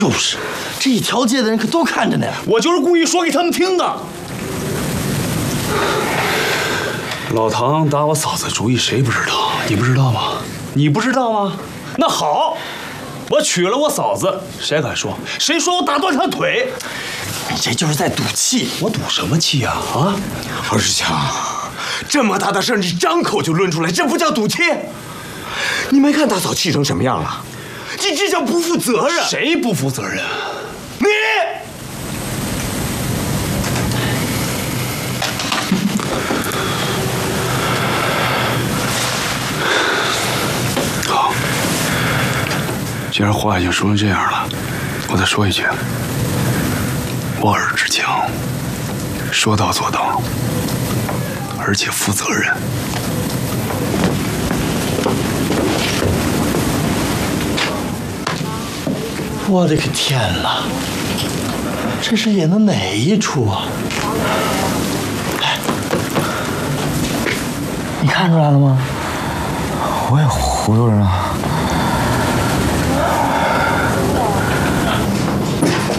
就是，这一条街的人可都看着呢。 我就是故意说给他们听的。老唐打我嫂子主意，谁不知道？你不知道吗？你不知道吗？那好，我娶了我嫂子，谁敢说？谁说我打断他腿？ 你这就是在赌气。 我赌什么气啊？啊， 二师强，这么大的事你张口就抡出来，这不叫赌气？你没看大嫂气成什么样了？你这叫不负责任！ 谁不负责任？ 你！ 好，既然话已经说成这样了，我再说一句：望尔之强，说到做到，而且负责任。 我的个天哪！这是演的哪一出啊？哎，你看出来了吗？ 我也糊涂着呢。